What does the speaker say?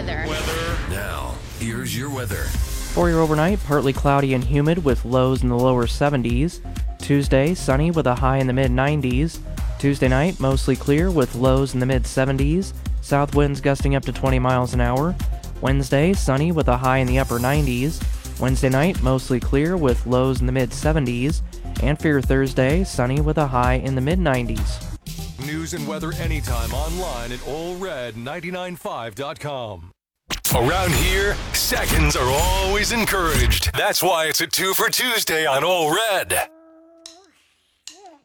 weather. Now, here's your weather. For your overnight, partly cloudy and humid with lows in the lower 70s. Tuesday, sunny with a high in the mid-90s. Tuesday night, mostly clear with lows in the mid-70s. South winds gusting up to 20 miles an hour. Wednesday, sunny with a high in the upper 90s. Wednesday night, mostly clear with lows in the mid-70s. And for your Thursday, sunny with a high in the mid-90s. News and weather anytime online at allred995.com. Around here, seconds are always encouraged. That's why it's a 2 for Tuesday on All Red.